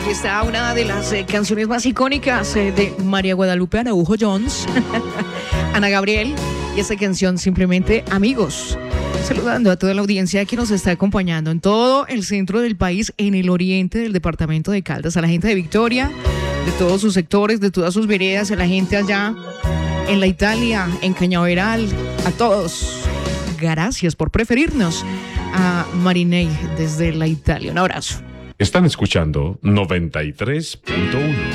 Aquí está una de las canciones más icónicas de María Guadalupe Araujo Jones, Ana Gabriel, y esta canción simplemente Amigos. Saludando a toda la audiencia que nos está acompañando en todo el centro del país, en el oriente del departamento de Caldas, a la gente de Victoria, de todos sus sectores, de todas sus veredas, a la gente allá en la Italia, en Cañaveral, a todos. Gracias por preferirnos. A Marinei desde la Italia. Un abrazo. Están escuchando 93.1.